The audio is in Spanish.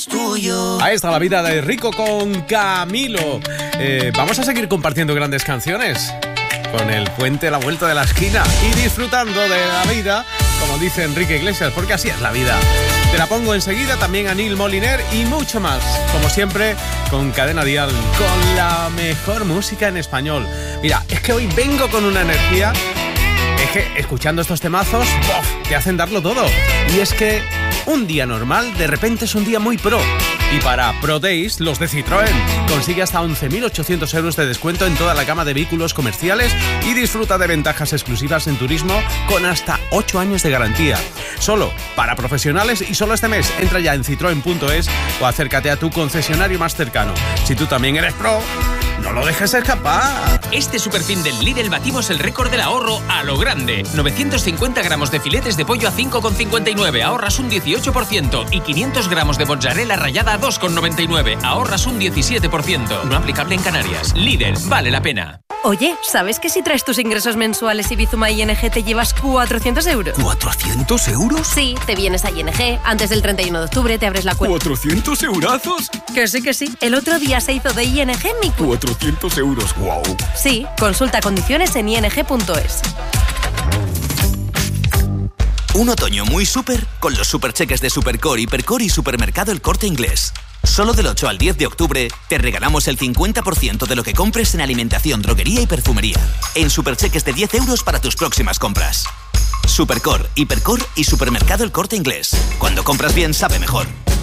es tuyo. Ahí está la vida de Rico con Camilo. Vamos a seguir compartiendo grandes canciones con el puente a la vuelta de la esquina y disfrutando de la vida, como dice Enrique Iglesias, porque así es la vida. Te la pongo enseguida, también a Neil Moliner y mucho más, como siempre, con Cadena Dial, con la mejor música en español. Mira, es que hoy vengo con una energía, es que escuchando estos temazos, ¡bof!, te hacen darlo todo. Y es que un día normal, de repente es un día muy pro. Y para Pro Days, los de Citroën, consigue hasta 11.800 euros de descuento en toda la gama de vehículos comerciales y disfruta de ventajas exclusivas en turismo con hasta 8 años de garantía. Solo para profesionales y solo este mes. Entra ya en citroen.es o acércate a tu concesionario más cercano. Si tú también eres pro, no lo dejes escapar. Este superfin del Lidl batimos el récord del ahorro a lo grande. 950 gramos de filetes de pollo a 5,59, ahorras un 18%. Y 500 gramos de mozzarella rallada a 2,99, ahorras un 17%. No aplicable en Canarias. Lidl, vale la pena. Oye, ¿sabes que si traes tus ingresos mensuales y Bizuma ING te llevas 400 euros? ¿400 euros? Sí, te vienes a ING, antes del 31 de octubre te abres la cuenta. ¿400 eurazos? Que sí. El otro día se hizo de ING mi cuenta. 400 euros, wow. Sí, consulta condiciones en ing.es. Un otoño muy súper con los supercheques de Supercore, Hipercore y Supermercado El Corte Inglés. Solo del 8 al 10 de octubre te regalamos el 50% de lo que compres en alimentación, droguería y perfumería. En supercheques de 10 euros para tus próximas compras. Supercore, Hipercore y Supermercado El Corte Inglés. Cuando compras bien, sabe mejor.